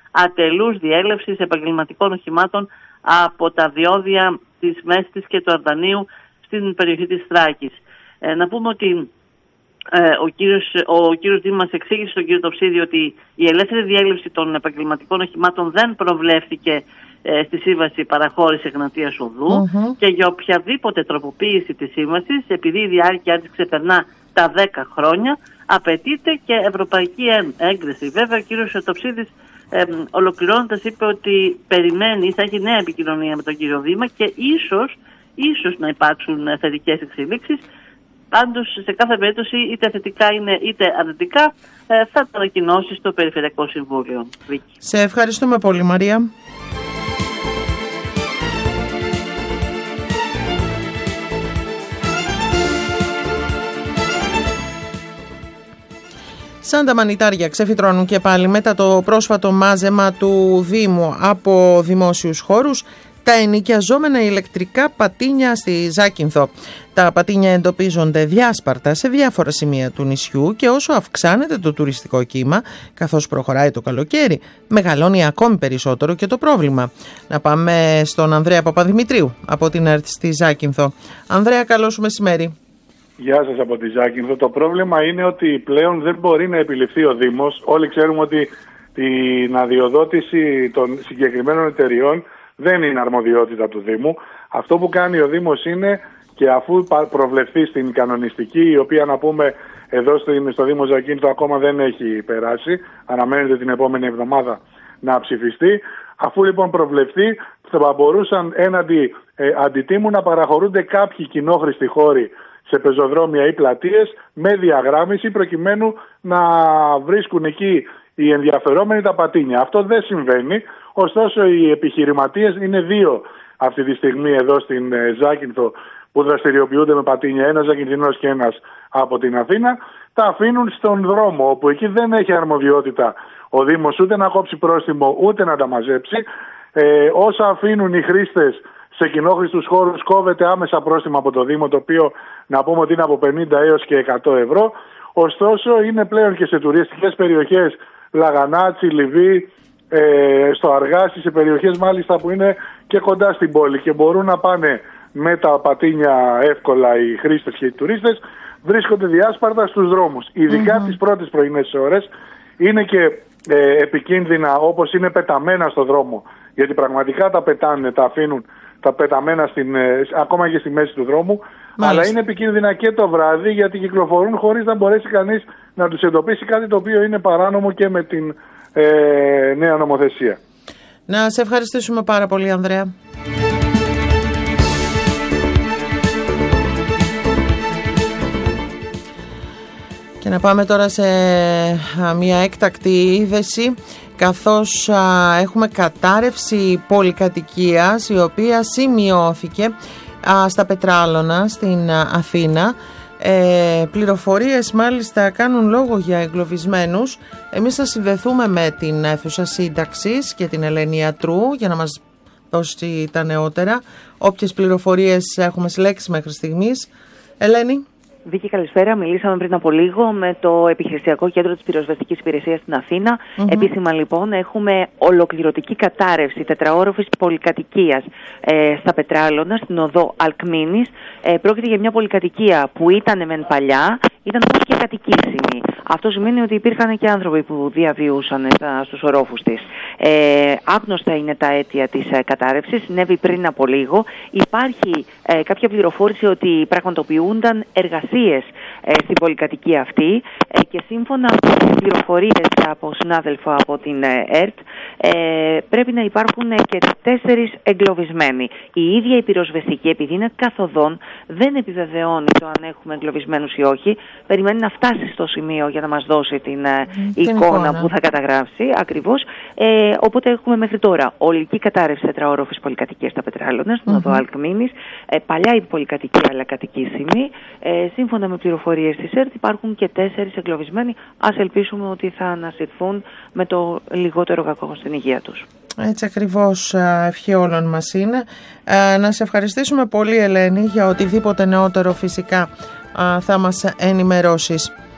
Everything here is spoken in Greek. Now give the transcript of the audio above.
ατελούς διέλευσης επαγγελματικών οχημάτων από τα διόδια της Μέστης και του Αρδανίου στην περιοχή της Θράκης. Να πούμε ότι ο κύριος Δήμας εξήγησε στον κύριο Τοψίδη ότι η ελεύθερη διέλευση των επαγγελματικών οχημάτων δεν προβλέφθηκε στη σύμβαση παραχώρηση Εγνατίας Οδού και για οποιαδήποτε τροποποίηση της σύμβασης, επειδή η διάρκεια της ξεπερνά τα 10 χρόνια, απαιτείται και ευρωπαϊκή έγκριση. Βέβαια, ο κύριος Τοψίδης ολοκληρώνοντας είπε ότι περιμένει, θα έχει νέα επικοινωνία με τον κύριο Δήμα και ίσως να υπάρξουν θετικές εξελίξεις. Πάντως, σε κάθε περίπτωση, είτε θετικά είναι είτε αρνητικά, θα το ανακοινώσει στο Περιφερειακό Συμβούλιο. Σε ευχαριστούμε πολύ, Μαρία. Σαν τα μανιτάρια ξεφυτρώνουν και πάλι μετά το πρόσφατο μάζεμα του Δήμου από δημόσιους χώρους τα ενοικιαζόμενα ηλεκτρικά πατίνια στη Ζάκυνθο. Τα πατίνια εντοπίζονται διάσπαρτα σε διάφορα σημεία του νησιού και όσο αυξάνεται το τουριστικό κύμα, καθώς προχωράει το καλοκαίρι, μεγαλώνει ακόμη περισσότερο και το πρόβλημα. Να πάμε στον Ανδρέα Παπαδημητρίου από την ΕΡΤ στη Ζάκυνθο. Ανδρέα, καλό σου μεσημέρι. Γεια σας από τη Ζάκυνθο. Το πρόβλημα είναι ότι πλέον δεν μπορεί να επιληφθεί ο Δήμος. Όλοι ξέρουμε ότι την αδειοδότηση των συγκεκριμένων εταιριών δεν είναι αρμοδιότητα του Δήμου. Αυτό που κάνει ο Δήμος είναι, και αφού προβλεφθεί στην κανονιστική, η οποία να πούμε εδώ στο Δήμο Ζακύνθο ακόμα δεν έχει περάσει, αναμένεται την επόμενη εβδομάδα να ψηφιστεί, αφού λοιπόν προβλεφθεί θα μπορούσαν έναντι αντιτίμου να παραχωρούνται κάποιοι κοινόχρηστοι χώροι σε πεζοδρόμια ή πλατείες με διαγράμμιση προκειμένου να βρίσκουν εκεί οι ενδιαφερόμενοι τα πατίνια. Αυτό δεν συμβαίνει, ωστόσο οι επιχειρηματίες είναι δύο αυτή τη στιγμή εδώ στην Ζάκυνθο που δραστηριοποιούνται με πατίνια, ένας Ζακυνθινός και ένας από την Αθήνα, τα αφήνουν στον δρόμο όπου εκεί δεν έχει αρμοδιότητα ο Δήμος ούτε να κόψει πρόστιμο ούτε να τα μαζέψει. Όσα αφήνουν οι χρήστες σε κοινόχρηστους χώρους κόβεται άμεσα πρόστιμο από το Δήμο, το οποίο να πούμε ότι είναι από 50 έως και 100 ευρώ. Ωστόσο είναι πλέον και σε τουριστικές περιοχές, Λαγανάτσι, Λιβύη, στο Αργάσι, σε περιοχές μάλιστα που είναι και κοντά στην πόλη και μπορούν να πάνε με τα πατίνια εύκολα οι χρήστες και οι τουρίστες, βρίσκονται διάσπαρτα στους δρόμους. Ειδικά τις πρώτες πρωινές ώρες είναι και επικίνδυνα, όπως είναι πεταμένα στο δρόμο, γιατί πραγματικά τα πετάνε, τα αφήνουν τα πεταμένα ακόμα και στη μέση του δρόμου. Μάλιστα. Αλλά είναι επικίνδυνα και το βράδυ, γιατί κυκλοφορούν χωρίς να μπορέσει κανείς να τους εντοπίσει, κάτι το οποίο είναι παράνομο και με την νέα νομοθεσία. Να σε ευχαριστήσουμε πάρα πολύ, Ανδρέα. Και να πάμε τώρα σε μια έκτακτη είδηση, καθώς έχουμε κατάρρευση πολυκατοικίας η οποία σημειώθηκε στα Πετράλωνα στην Αθήνα. Πληροφορίες μάλιστα κάνουν λόγο για εγκλωβισμένους. Εμείς θα συνδεθούμε με την αίθουσα σύνταξης και την Ελένη Ιατρού για να μας δώσει τα νεότερα. Όποιες πληροφορίες έχουμε συλλέξει μέχρι στιγμής. Ελένη. Βίκη, καλησπέρα. Μιλήσαμε πριν από λίγο με το Επιχειρησιακό Κέντρο της Πυροσβεστικής Υπηρεσίας στην Αθήνα. Επίσημα λοιπόν έχουμε ολοκληρωτική κατάρρευση τετραόροφης πολυκατοικίας στα Πετράλωνα, στην οδό Αλκμήνης. Πρόκειται για μια πολυκατοικία που ήταν μεν παλιά, ήταν όμως και κατοικήσιμη. Αυτό σημαίνει ότι υπήρχαν και άνθρωποι που διαβιούσαν στους ορόφους της. Άγνωστα είναι τα αίτια της κατάρρευσης, συνέβη πριν από λίγο. Υπάρχει κάποια πληροφόρηση ότι πραγματοποιούνταν εργασίες στην πολυκατοικία αυτή και σύμφωνα με τις πληροφορίες από συνάδελφο από την ΕΡΤ πρέπει να υπάρχουν και 4 εγκλωβισμένοι. Η ίδια η πυροσβεστική, επειδή είναι καθοδόν, δεν επιβεβαιώνει το αν έχουμε εγκλωβισμένους ή όχι. Περιμένει να φτάσει στο σημείο για να μας δώσει την εικόνα που θα καταγράψει ακριβώς. Οπότε έχουμε μέχρι τώρα ολική κατάρρευση τετραόροφης πολυκατοικίας στα Πετράλωνα, στην οδό Αλκμήνης. Παλιά η πολυκατοικία, αλλά κατοικήσιμη. Σύμφωνα με πληροφορίες της ΕΡΤ υπάρχουν και 4 εγκλωβισμένοι. Ας ελπίσουμε ότι θα ανασυρθούν με το λιγότερο κακό στην υγεία τους. Έτσι ακριβώς, ευχή όλων μας είναι. Να σε ευχαριστήσουμε πολύ, Ελένη, για οτιδήποτε νεότερο φυσικά θα μας ενημερώσεις.